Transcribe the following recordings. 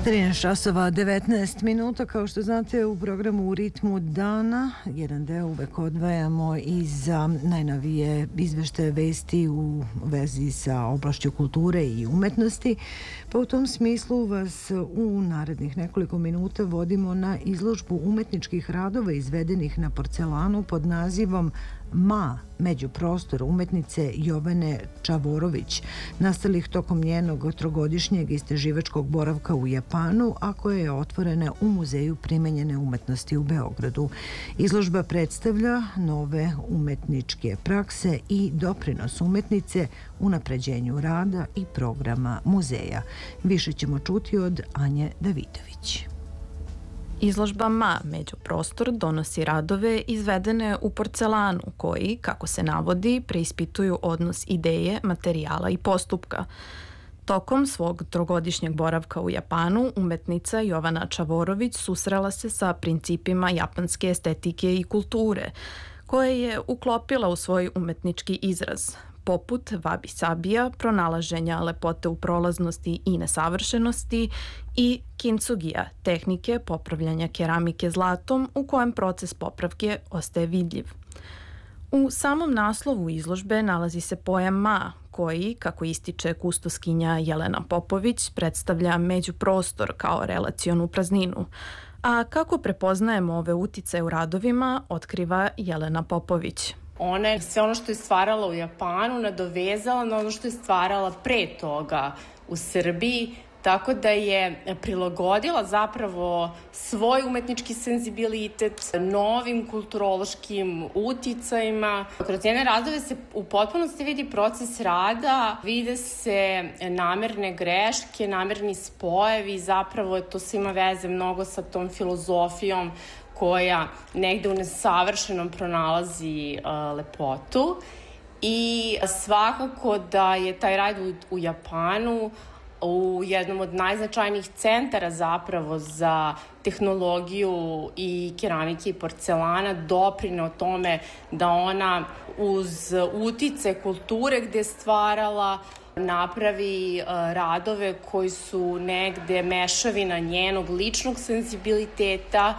13 časova 19 minuta, kao što znate u programu U ritmu dana, jedan deo uvek odvajamo i za najnovije izveštaje vesti u vezi sa oblašću kulture i umetnosti, pa u tom smislu vas u narednih nekoliko minuta vodimo na izložbu umetničkih radova izvedenih na porcelanu pod nazivom Ma, međuprostor umetnice Jovane Čavorović, nastalih tokom njenog trogodišnjeg istraživačkog boravka u Japanu, a koja je otvorena u Muzeju primenjene umetnosti u Beogradu. Izložba predstavlja nove umetničke prakse i doprinos umetnice unapređenju rada i programa muzeja. Više ćemo čuti od Anje Davidović. Izložba Ma, međuprostor, donosi radove izvedene u porcelanu koji, kako se navodi, preispituju odnos ideje, materijala i postupka. Tokom svog trogodišnjeg boravka u Japanu, umetnica Jovana Čavorović susrela se sa principima japanske estetike i kulture, koje je uklopila u svoj umetnički izraz, poput wabi-sabija, pronalaženja lepote u prolaznosti i nesavršenosti, i kintsugija, tehnike popravljanja keramike zlatom u kojem proces popravke ostaje vidljiv. U samom naslovu izložbe nalazi se pojam Ma, koji, kako ističe kustoskinja Jelena Popović, predstavlja međuprostor kao relacionu prazninu. A kako prepoznajemo ove uticaje u radovima, otkriva Jelena Popović. Ona je sve ono što je stvarala u Japanu nadovezala na ono što je stvarala pre toga u Srbiji, tako da je prilagodila zapravo svoj umetnički senzibilitet novim kulturološkim uticajima. Kroz njene radove se u potpunosti vidi proces rada, vide se namerne greške, namerni spojevi, zapravo to sve ima veze mnogo sa tom filozofijom koja negde u nesavršenom pronalazi lepotu. I svakako da je taj rad u Japanu u jednom od najznačajnijih centara zapravo za tehnologiju i keramike i porcelana doprineo tome da ona uz utice kulture gde je stvarala napravi radove koji su negde mešavina njenog ličnog senzibiliteta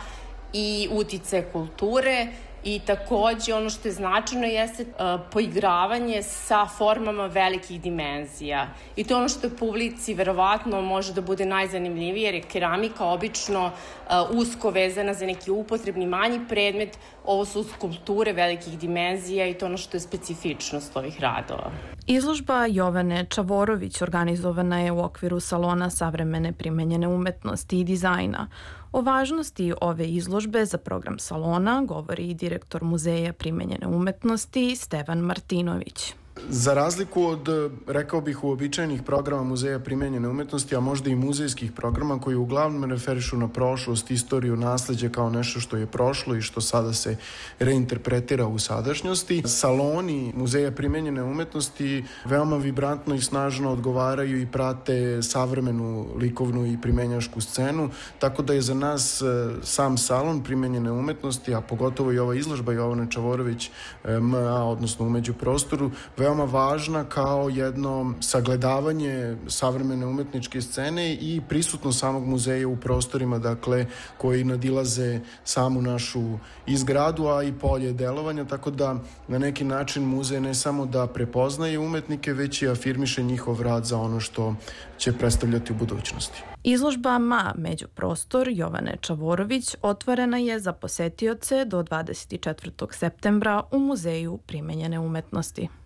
i utice kulture. I takođe ono što je značajno jeste poigravanje sa formama velikih dimenzija. I to je ono što je publici verovatno može da bude najzanimljivije, jer je keramika obično usko vezana za neki upotrebni manji predmet. Ovo su skulpture velikih dimenzija i to je ono što je specifičnost ovih radova. Izložba Jovane Čavorović organizovana je u okviru Salona savremene primenjene umetnosti i dizajna. O važnosti ove izložbe za program salona govori i direktor Muzeja primenjene umetnosti Stevan Martinović. Za razliku od, rekao bih, uobičajenih programa Muzeja primenjene umetnosti, a možda i muzejskih programa koji uglavnom referišu na prošlost, istoriju, nasleđe kao nešto što je prošlo i što sada se reinterpretira u sadašnjosti, saloni Muzeja primenjene umetnosti veoma vibrantno i snažno odgovaraju i prate savremenu likovnu i primenjašku scenu, tako da je za nas sam salon primenjene umetnosti, a pogotovo i ova izložba Jovane Čavorović MA, odnosno u međuprostoru, veoma važna kao jedno sagledavanje savremene umetničke scene i prisutnost samog muzeja u prostorima, dakle, koji nadilaze samu našu izgradu, a i polje delovanja, tako da na neki način muzej ne samo da prepoznaje umetnike, već i afirmiše njihov rad za ono što će predstavljati u budućnosti. Izložba Ma, međuprostor Jovane Čavorović otvorena je za posetioce do 24. septembra u Muzeju primenjene umetnosti.